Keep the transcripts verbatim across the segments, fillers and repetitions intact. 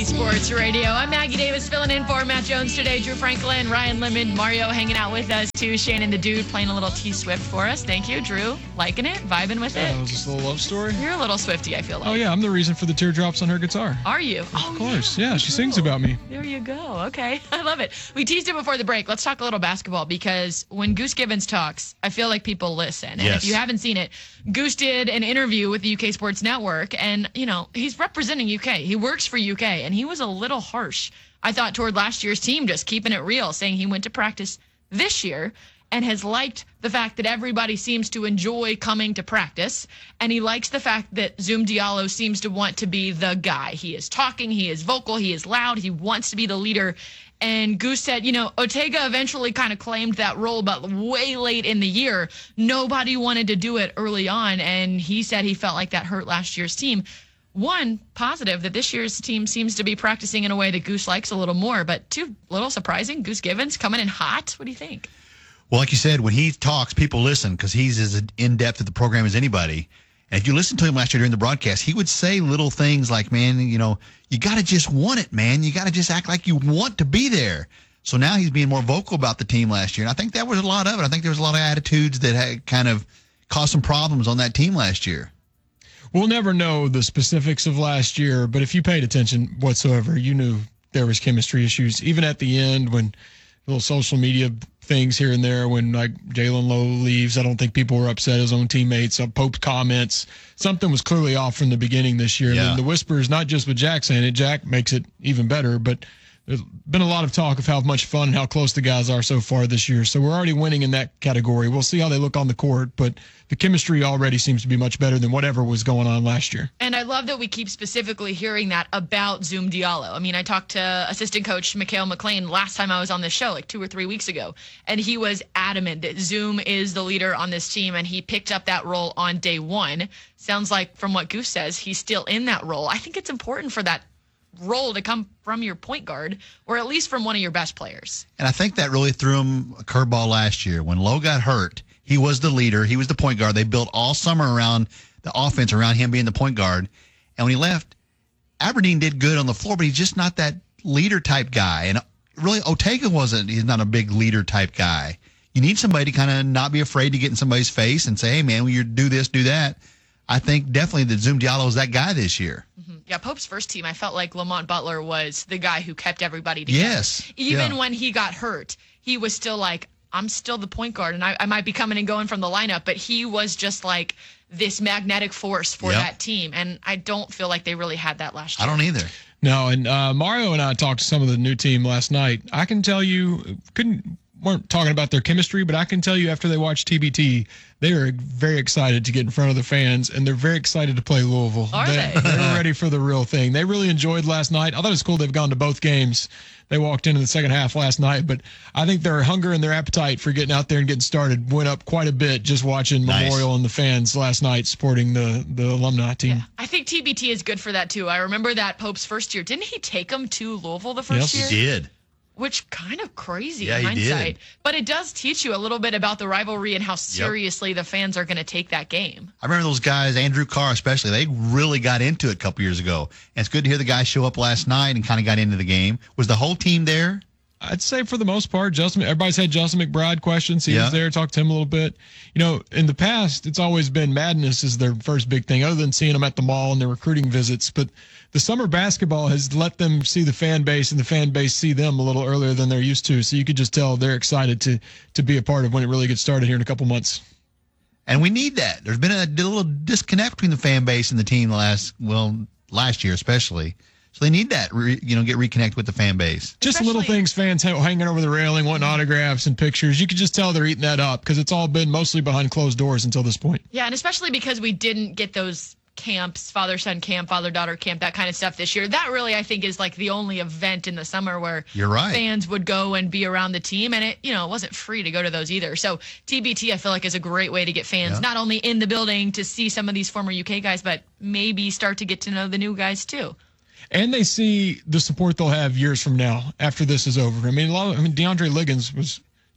Sports Radio. I'm Maggie Davis filling in for Matt Jones today. Drew Franklin, Ryan Lemon, Mario hanging out with us too. Shannon the Dude playing a little T-Swift for us. Thank you, Drew. Liking it? Vibing with Yeah, it? that was just a little love story. You're a little Swiftie, I feel like. Oh, yeah, I'm the reason for the teardrops on her guitar. Are you? Of course. Yeah, she sings about me. There you go. Okay. I love it. We teased it before the break. Let's talk a little basketball because when Goose Gibbons talks, I feel like people listen. And Yes. if you haven't seen it, Goose did an interview with the U K Sports Network, and, you know, he's representing U K. He works for U K, and he was a little harsh, I thought, toward last year's team, just keeping it real, saying he went to practice this year and has liked the fact that everybody seems to enjoy coming to practice. And he likes the fact that Zoom Diallo seems to want to be the guy. He is talking, he is vocal, he is loud, he wants to be the leader. And Goose said, you know, Ortega eventually kind of claimed that role, but way late in the year. Nobody wanted to do it early on. And he said he felt like that hurt last year's team. One, positive that this year's team seems to be practicing in a way that Goose likes a little more. But two, a little surprising. Goose Gibbons coming in hot. What do you think? Well, like you said, when he talks, people listen because he's as in-depth at the program as anybody. And if you listen to him last year during the broadcast, he would say little things like, man, you know, you got to just want it, man. You got to just act like you want to be there. So now he's being more vocal about the team last year. And I think that was a lot of it. I think there was a lot of attitudes that had kind of caused some problems on that team last year. We'll never know the specifics of last year, but if you paid attention whatsoever, you knew there was chemistry issues. Even at the end, when little social media things here and there, when like Jalen Lowe leaves, I don't think people were upset. His own teammates, uh, Pope's comments, something was clearly off from the beginning this year. Yeah. I mean, the whispers, not just with Jack saying it, Jack makes it even better, but there's been a lot of talk of how much fun and how close the guys are so far this year. So we're already winning in that category. We'll see how they look on the court, but the chemistry already seems to be much better than whatever was going on last year. And I love that we keep specifically hearing that about Zoom Diallo. I mean, I talked to assistant coach Mikhail McLean last time I was on this show, like two or three weeks ago, and he was adamant that Zoom is the leader on this team, and he picked up that role on day one. Sounds like, from what Goose says, he's still in that role. I think it's important for that role to come from your point guard, or at least from one of your best players. And I think that really threw him a curveball last year. When Lowe got hurt, he was the leader. He was the point guard. They built all summer around the offense, around him being the point guard. And when he left, Aberdeen did good on the floor, but he's just not that leader type guy. And really, Ortega wasn't. He's not a big leader type guy. You need somebody to kind of not be afraid to get in somebody's face and say, hey, man, when you do this, do that. I think definitely that Zoom Diallo is that guy this year. Mm-hmm. Yeah, Pope's first team, I felt like Lamont Butler was the guy who kept everybody together. Yes. Even yeah. when he got hurt, he was still like, I'm still the point guard, and I, I might be coming and going from the lineup, but he was just like this magnetic force for Yep. that team, and I don't feel like they really had that last year. I don't either. No, and uh, Mario and I talked to some of the new team last night. I can tell you, couldn't weren't talking about their chemistry, but I can tell you after they watched T B T, they are very excited to get in front of the fans, and they're very excited to play Louisville. Are they? They're ready for the real thing. They really enjoyed last night. I thought it was cool they've gone to both games. They walked into the second half last night, but I think their hunger and their appetite for getting out there and getting started went up quite a bit just watching Nice. Memorial and the fans last night supporting the, the alumni team. Yeah. I think T B T is good for that, too. I remember that Pope's first year. Didn't he take them to Louisville the first Yes, year? He did. Which kind of crazy Yeah, in he did. hindsight. But it does teach you a little bit about the rivalry and how seriously the fans are going to take that game. I remember those guys, Andrew Carr especially, they really got into it a couple years ago. And it's good to hear the guys show up last night and kind of got into the game. Was the whole team there? I'd say for the most part, Justin, everybody's had Justin McBride questions. He Yeah. was there, talked to him a little bit. You know, in the past, it's always been Madness is their first big thing, other than seeing them at the mall and their recruiting visits. But the summer basketball has let them see the fan base, and the fan base see them a little earlier than they're used to. So you could just tell they're excited to to be a part of when it really gets started here in a couple months. And we need that. There's been a little disconnect between the fan base and the team last, well, last year especially. So they need that, re, you know, get reconnect with the fan base. Just Especially- little things, fans ha- hanging over the railing, wanting autographs and pictures. You could just tell they're eating that up because it's all been mostly behind closed doors until this point. Yeah, and especially because we didn't get those camps, father-son camp, father-daughter camp, that kind of stuff this year. That really, I think, is like the only event in the summer where You're right. fans would go and be around the team, and it, you know, it wasn't free to go to those either. So T B T, I feel like, is a great way to get fans Yeah. not only in the building to see some of these former U K guys, but maybe start to get to know the new guys too. And they see the support they'll have years from now after this is over. I mean, a lot of, I mean, DeAndre Liggins was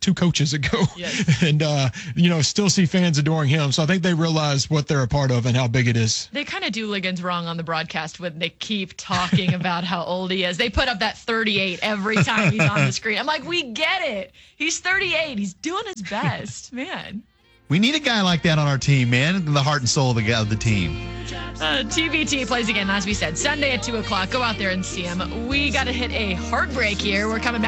two coaches ago. Yes. And, uh, you know, still see fans adoring him. So I think they realize what they're a part of and how big it is. They kind of do Liggins wrong on the broadcast when they keep talking about how old he is. They put up that thirty-eight every time he's on the screen. I'm like, we get it. He's thirty-eight. He's doing his best. Man. We need a guy like that on our team, man. The heart and soul of the guy of the team. Uh, T B T plays again, as we said, Sunday at two o'clock. Go out there and see him. We got to hit a heartbreak here. We're coming back.